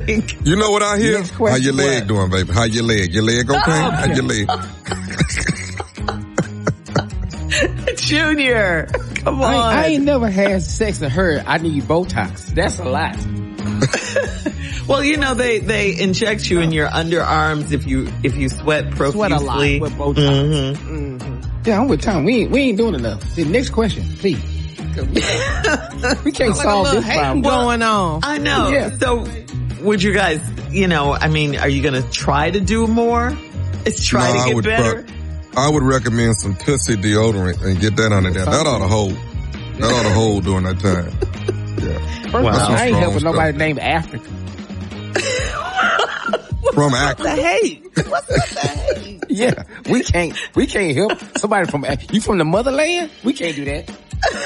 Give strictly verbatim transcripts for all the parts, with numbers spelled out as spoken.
You know what I hear? How your leg what? doing, baby? How your leg? Your leg okay? Oh, okay. How your leg? Junior, come on. I, I ain't never had sex and heard I need Botox. That's a lot. Well, you know, they, they inject you in your underarms if you, if you sweat profusely. Sweat a lot with Botox. Mm-hmm. Mm-hmm. Yeah, I'm with Tom. We ain't, we ain't doing enough. The next question, please. We can't solve this problem. going on. I know. Yeah. So, would you guys, you know, I mean, are you going to try to do more? It's try No, to I get would better? pro- I would recommend some Tussie deodorant and get that under there. That ought to hold. That ought to hold during that time. Yeah. First, Wow. I ain't helping Strong nobody stuff. named Africa. From Africa. The hate. What's the hate? Yeah, we can't, we can't help somebody from, you from the motherland? We can't do that.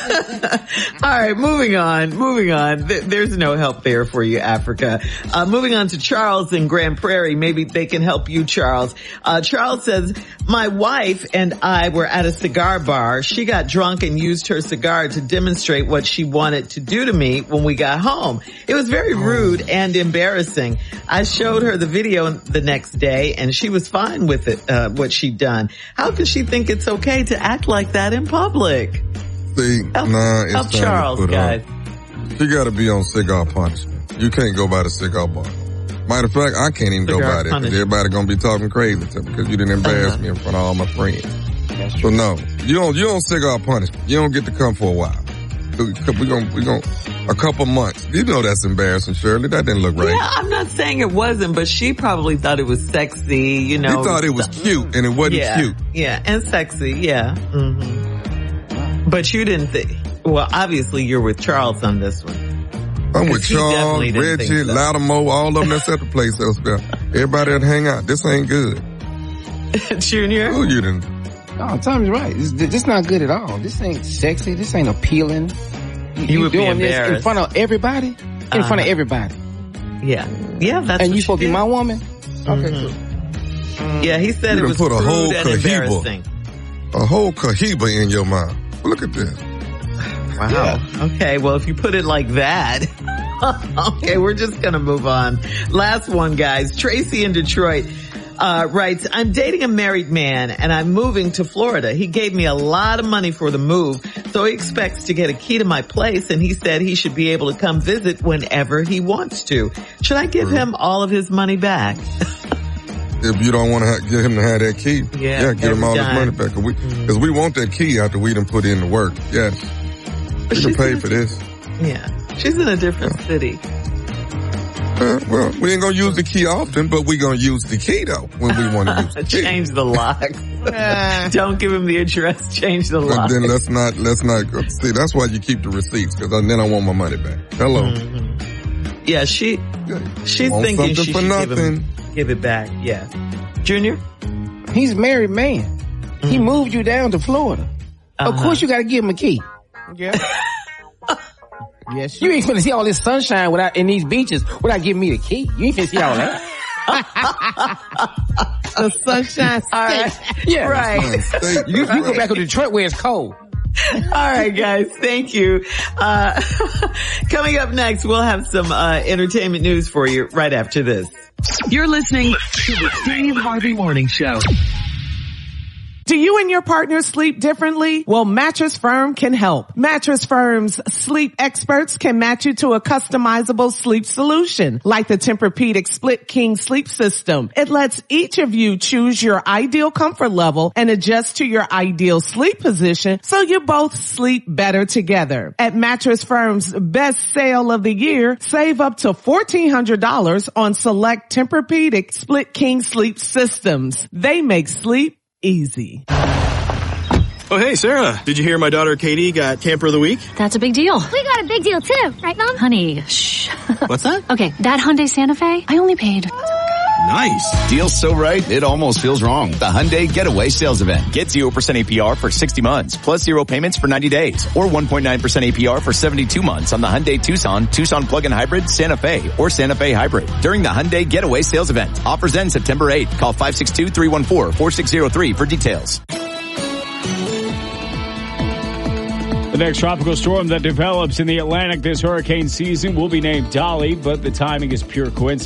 All right, moving on, moving on. Th- there's no help there for you, Africa. Uh, moving on to Charles in Grand Prairie. Maybe they can help you, Charles. Uh, Charles says, my wife and I were at a cigar bar. She got drunk and used her cigar to demonstrate what she wanted to do to me when we got home. It was very rude and embarrassing. I showed her the video the next day and she was fine with it, uh, what she'd done. How could she think it's okay to act like that in public? See, Help, nah, it's help time Charles, to put guys. on. She gotta be on cigar punishment. You can't go by the cigar bar. Matter of fact, I can't even Cigar go by that because everybody gonna be talking crazy to me because you didn't embarrass Uh-huh. me in front of all my friends. That's So true. no, you don't, you don't cigar punishment. You don't get to come for a while. We gonna, we gonna, a couple months. You know that's embarrassing, Shirley. That didn't look right. Yeah, I'm not saying it wasn't, but she probably thought it was sexy, you know. He thought it was cute and it wasn't yeah, cute. Yeah, and sexy, yeah. hmm But you didn't think, well, obviously you're with Charles on this one. I'm with he Charles, definitely didn't Reggie, think so. Lattimore, all of them that's at the place else there. Everybody that hang out. This ain't good. Junior? Oh, you didn't. No, Tommy's right. This, this not good at all. This ain't sexy. This ain't appealing. You, You would be doing this in embarrassed. front of everybody? In Uh-huh. front of everybody. Yeah. Yeah, that's And what you supposed to be did. my woman? Okay, Mhm. cool. Yeah, he said You it done was put a crude whole and cohiba. embarrassing. A whole cohiba in your mouth. Look at this. Wow. Okay, well, if you put it like that. Okay, we're just gonna move on. Last one, guys. Tracy in Detroit uh writes, I'm dating a married man and I'm moving to Florida. He gave me a lot of money for the move, so he expects to get a key to my place, and he said he should be able to come visit whenever he wants to. Should I give him all of his money back? If you don't want to ha- get him to have that key, Yeah, yeah, get him every all his time. money back. Cause we, Mhm. cause we want that key after we done put in the work. Yes. But You can she's pay in a- for this. Yeah. She's in a different city. Uh, well, we ain't gonna use the key often, but we gonna use the key though when we want to use the key. Change the locks. Don't give him the address. Change the But locks. then let's not, let's not go. See, that's why you keep the receipts, cause then I want my money back. Hello. Mhm. Yeah, she she's Want thinking something she for should give, nothing. him, give it back. Yeah. Junior? He's a married man. He moved you down to Florida. Of Uh-huh. course you gotta give him a key. Yeah. Yes. You ain't finna see all this sunshine without, in these beaches without giving me the key. You ain't finna see all that. The sunshine state. All right. Yeah. Right. State, You, you go back to Detroit where it's cold. All right, guys. Thank you. Uh, coming up next, we'll have some uh, entertainment news for you right after this. You're listening to the Steve Harvey Morning Show. Do you and your partner sleep differently? Well, Mattress Firm can help. Mattress Firm's sleep experts can match you to a customizable sleep solution, like the Tempur-Pedic Split King Sleep System. It lets each of you choose your ideal comfort level and adjust to your ideal sleep position so you both sleep better together. At Mattress Firm's best sale of the year, save up to fourteen hundred dollars on select Tempur-Pedic Split King Sleep Systems. They make sleep easy. Oh, hey, Sarah. Did you hear my daughter Katie got Camper of the Week? That's a big deal. We got a big deal too, right, Mom? Honey, shh. What's that? Okay, that Hyundai Santa Fe, I only paid. Nice. Deal's so right, it almost feels wrong. The Hyundai Getaway Sales Event. Get zero percent A P R for sixty months, plus zero payments for ninety days, or one point nine percent A P R for seventy-two months on the Hyundai Tucson, Tucson Plug-in Hybrid, Santa Fe, or Santa Fe Hybrid. During the Hyundai Getaway Sales Event. Offers end September eighth. Call five six two, three one four, four six zero three for details. The next tropical storm that develops in the Atlantic this hurricane season will be named Dolly, but the timing is pure coincidence.